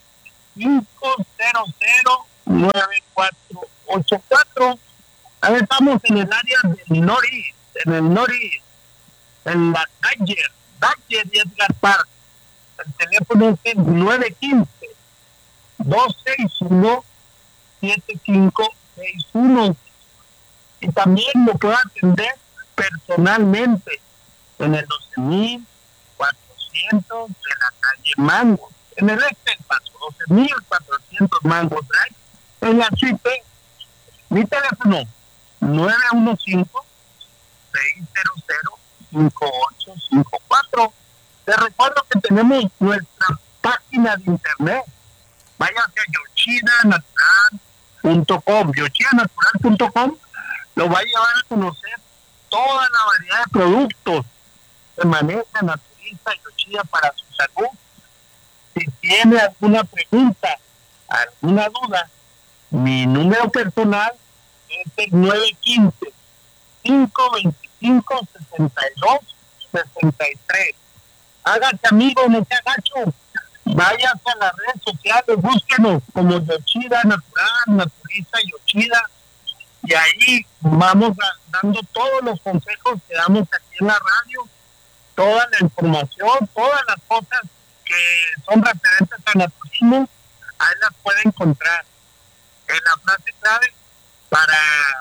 cinco cero cero, nueve cuatro ocho cuatro. Ahí estamos en el área del Norris, en el Norris, en la calle Dodger y Edgar Park. El teléfono es el nueve uno cinco, dos seis uno, siete cinco seis uno. Y también lo puedo atender personalmente en el doce mil cuatrocientos de la calle Mango, en el este del Paso, doce mil cuatrocientos Mango Drive, en la suite. Mi teléfono nueve uno cinco, seis cero cero, cinco ocho cinco cuatro. Te recuerdo que tenemos nuestra página de internet. Váyase a yoshida natural punto com. yoshida natural punto com lo va a llevar a conocer toda la variedad de productos que maneja Naturista Yoshida para su salud. Si tiene alguna pregunta, alguna duda, mi número personal es el nueve uno cinco, cinco dos cinco, seis dos seis tres. Hágase amigo, no se agacho. Váyase a las redes sociales, búsquenos como Yoshida Natural, Naturista Yoshida, y ahí vamos a, dando todos los consejos que damos aquí en la radio, toda la información, todas las cosas que son referentes al naturismo, ahí las puede encontrar. En la frase clave para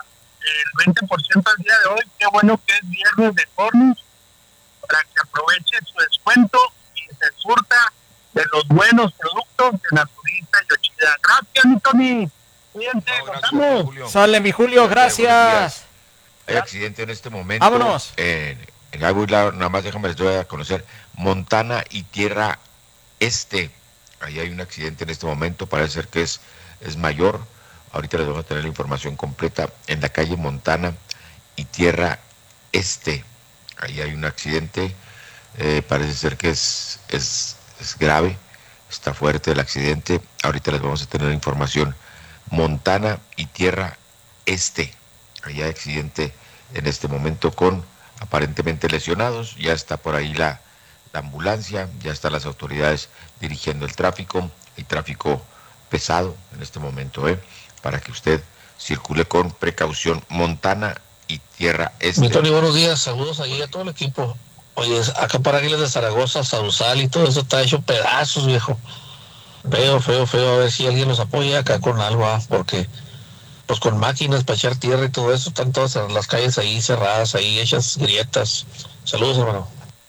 el veinte por ciento al día de hoy, qué bueno que es viernes de Cornus, para que aproveche su descuento y se surta de los buenos productos de Naturista Yoshida. Gracias, mi Tony. Cuídense, no, gracias, Julio. Sale, mi Julio, gracias. Hay accidente en este momento. Vámonos. En, en Aguilar, nada más déjame les doy a conocer, Montana y Tierra Este. Ahí hay un accidente en este momento, parece ser que es, es mayor. Ahorita les voy a tener la información completa. En la calle Montana y Tierra Este. Ahí hay un accidente, eh, parece ser que es, es, es grave, está fuerte el accidente. Ahorita les vamos a tener la información. Montana y Tierra Este. Ahí hay accidente en este momento con aparentemente lesionados. Ya está por ahí la, la ambulancia, ya están las autoridades dirigiendo el tráfico, el tráfico pesado en este momento, ¿eh? Para que usted circule con precaución. Montana y Tierra Este. Mi Tony, buenos días, saludos ahí a todo el equipo. Oye, acá para Águilas de Zaragoza, Sausal y todo eso está hecho pedazos, viejo. Feo, feo, feo, a ver si alguien nos apoya acá con algo, ¿eh? Porque pues con máquinas para echar tierra y todo eso, están todas las calles ahí cerradas, ahí hechas grietas. Saludos, hermano.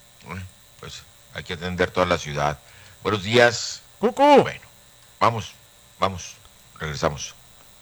Pues hay que atender toda la ciudad. Buenos días. Cucú. Bueno, vamos, vamos, regresamos.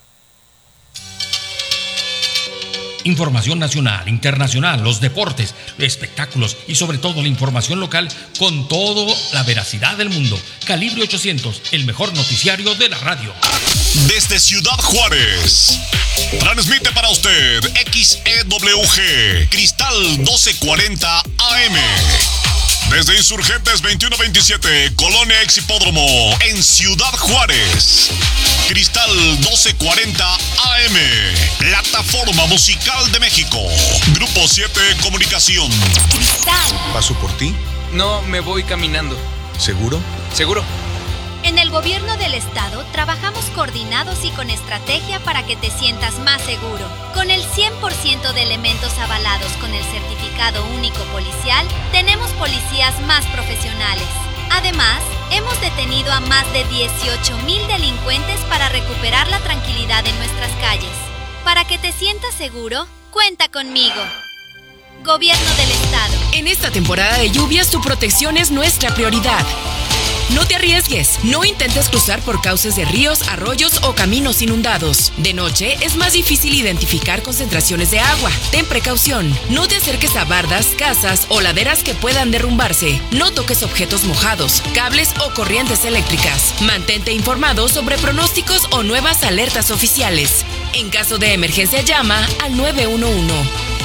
Información nacional, internacional, los deportes, espectáculos y sobre todo la información local con toda la veracidad del mundo. Calibre ochocientos, el mejor noticiario de la radio. Desde Ciudad Juárez, transmite para usted X E W G, Cristal doce cuarenta A M. Desde Insurgentes veintiuno veintisiete, Colonia Ex Hipódromo, en Ciudad Juárez. Cristal doce cuarenta A M, plataforma musical de México. Grupo siete Comunicación. Cristal. ¿Paso por ti? No, me voy caminando. ¿Seguro? ¿Seguro? En el gobierno del estado trabajamos coordinados y con estrategia para que te sientas más seguro. Con el cien por ciento de elementos avalados con el certificado único policial, tenemos policías más profesionales. Además, hemos detenido a más de dieciocho mil delincuentes para recuperar la tranquilidad en nuestras calles. Para que te sientas seguro, cuenta conmigo. Gobierno del estado. En esta temporada de lluvias, tu protección es nuestra prioridad. No te arriesgues, no intentes cruzar por cauces de ríos, arroyos o caminos inundados. De noche es más difícil identificar concentraciones de agua. Ten precaución, no te acerques a bardas, casas o laderas que puedan derrumbarse. No toques objetos mojados, cables o corrientes eléctricas. Mantente informado sobre pronósticos o nuevas alertas oficiales. En caso de emergencia, llama al nueve uno uno.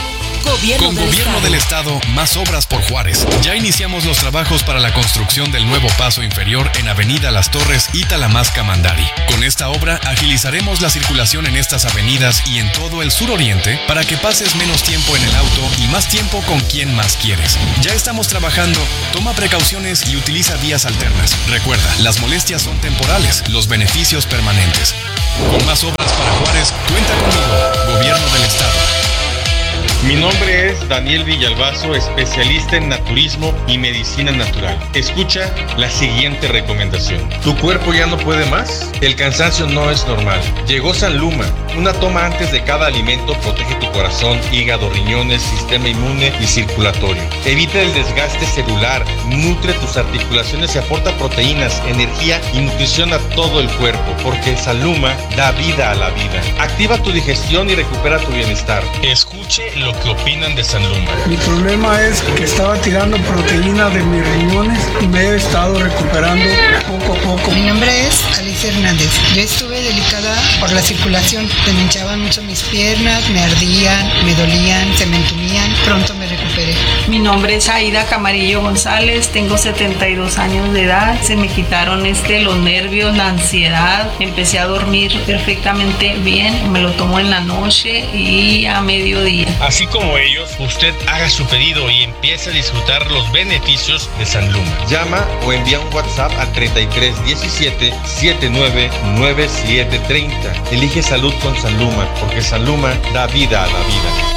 Gobierno, Con del, Gobierno Estado. del Estado, más obras por Juárez. Ya iniciamos los trabajos para la construcción del nuevo paso inferior en Avenida Las Torres y Talamasca Mandari. Con esta obra agilizaremos la circulación en estas avenidas y en todo el suroriente para que pases menos tiempo en el auto y más tiempo con quien más quieres. Ya estamos trabajando, toma precauciones y utiliza vías alternas. Recuerda, las molestias son temporales, los beneficios permanentes. Con más obras para Juárez, cuenta conmigo, Gobierno del Estado. Mi nombre es Daniel Villalbazo, especialista en naturismo y medicina natural. Escucha la siguiente recomendación. ¿Tu cuerpo ya no puede más? El cansancio no es normal. Llegó Sanluma. Una toma antes de cada alimento protege tu corazón, hígado, riñones, sistema inmune y circulatorio. Evita el desgaste celular, nutre tus articulaciones y aporta proteínas, energía y nutrición a todo el cuerpo, porque Sanluma da vida a la vida. Activa tu digestión y recupera tu bienestar. Escuche lo que opinan de Sanluma. Mi problema es que estaba tirando proteína de mis riñones y me he estado recuperando poco a poco. Mi nombre es Alicia Hernández. Yo estuve delicada por la circulación. Se me hinchaban mucho mis piernas, me ardían, me dolían, se me entumían. Pronto me recuperé. Mi nombre es Aida Camarillo González, tengo setenta y dos años de edad. Se me quitaron este, los nervios, la ansiedad. Empecé a dormir perfectamente bien. Me lo tomo en la noche y a mediodía. Así como ellos, usted haga su pedido y empiece a disfrutar los beneficios de Sanluma. Llama o envía un WhatsApp al treinta y tres diecisiete setenta y nueve noventa y siete treinta. Elige salud con Sanluma, porque Sanluma da vida a la vida.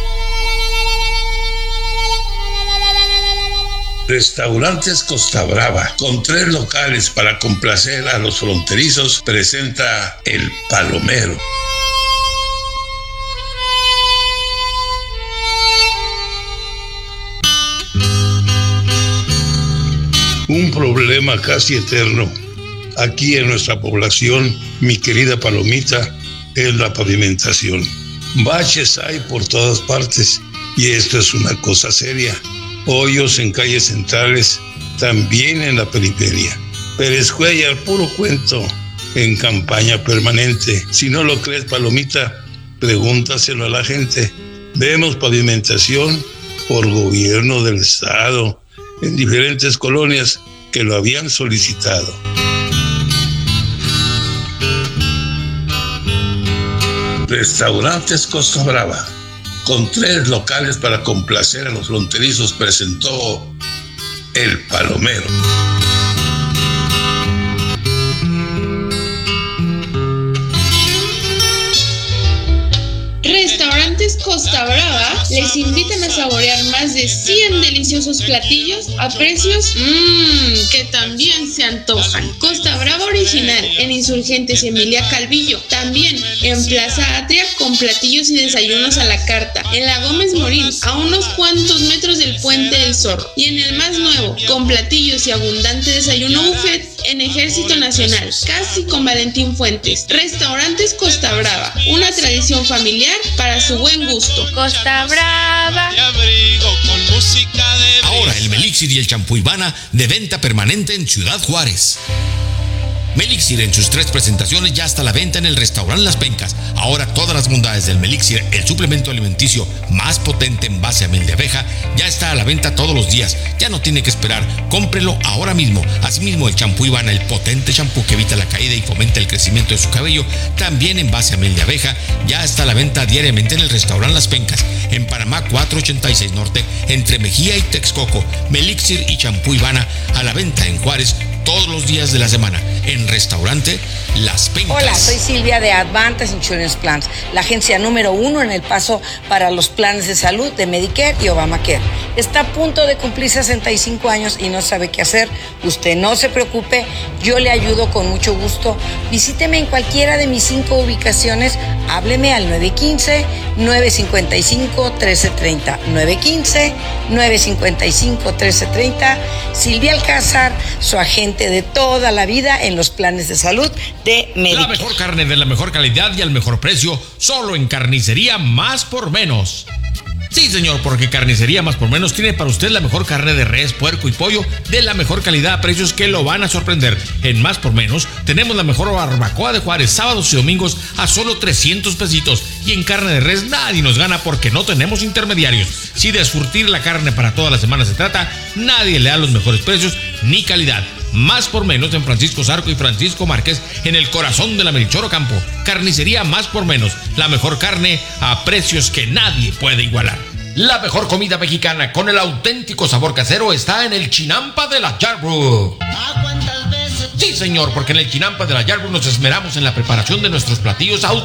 Restaurantes Costa Brava, con tres locales para complacer a los fronterizos, presenta El Palomero. Un problema casi eterno aquí en nuestra población, mi querida Palomita, es la pavimentación. Baches hay por todas partes y esto es una cosa seria. Hoyos en calles centrales, también en la periferia. Pérez Cuellar, puro cuento, en campaña permanente. Si no lo crees, Palomita, pregúntaselo a la gente. Vemos pavimentación por Gobierno del Estado en diferentes colonias que lo habían solicitado. Restaurantes Costa Brava, con tres locales para complacer a los fronterizos, presentó El Palomero. Restaurantes Costa Brava les invitan a saborear más de cien deliciosos platillos a precios mmm, que también se antojan. Costa Brava Original en Insurgentes y Emilia Calvillo. También en Plaza Atria con platillos y desayunos a la carta. En la Gómez Morín, a unos cuantos metros del Puente del Zorro. Y en el más nuevo, con platillos y abundante desayuno buffet en Ejército Nacional, casi con Valentín Fuentes. Restaurantes Costa Brava, una tradición familiar para su buen gusto. Costa Brava. Ahora el Melixir y el champú Ivana de venta permanente en Ciudad Juárez. Melixir en sus tres presentaciones ya está a la venta en el restaurante Las Pencas. Ahora todas las bondades del Melixir, el suplemento alimenticio más potente en base a miel de abeja, ya está a la venta todos los días. Ya no tiene que esperar, cómprelo ahora mismo. Asimismo el champú Ivana, el potente champú que evita la caída y fomenta el crecimiento de su cabello, también en base a miel de abeja, ya está a la venta diariamente en el restaurante Las Pencas, en Panamá cuatrocientos ochenta y seis Norte, entre Mejía y Texcoco. Melixir y champú Ivana a la venta en Juárez todos los días de la semana en restaurante Las Pencas. Hola, soy Silvia de Advantage Insurance Plans, la agencia número uno en El Paso para los planes de salud de Medicare y Obamacare. Está a punto de cumplir sesenta y cinco años y no sabe qué hacer. Usted no se preocupe, yo le ayudo con mucho gusto. Visíteme en cualquiera de mis cinco ubicaciones. Hábleme al nueve uno cinco, nueve cinco cinco, uno tres tres cero. nueve uno cinco, nueve cinco cinco, uno tres tres cero. Silvia Alcázar, su agente de toda la vida en los planes de salud de Medicare. La mejor carne de la mejor calidad y al mejor precio, solo en Carnicería Más por Menos. Sí, señor, porque Carnicería Más por Menos tiene para usted la mejor carne de res, puerco y pollo de la mejor calidad a precios que lo van a sorprender. En Más por Menos tenemos la mejor barbacoa de Juárez, sábados y domingos a solo trescientos pesitos. Y en carne de res nadie nos gana porque no tenemos intermediarios. Si de surtir la carne para toda la semana se trata, nadie le da los mejores precios ni calidad. Más por Menos en Francisco Zarco y Francisco Márquez, en el corazón de la Melchor Ocampo. Carnicería Más por Menos, la mejor carne a precios que nadie puede igualar. La mejor comida mexicana con el auténtico sabor casero está en el Chinampa de la Yarbrough. Sí, señor, porque en el Chinampa de la Yarbrough nos esmeramos en la preparación de nuestros platillos auténticos.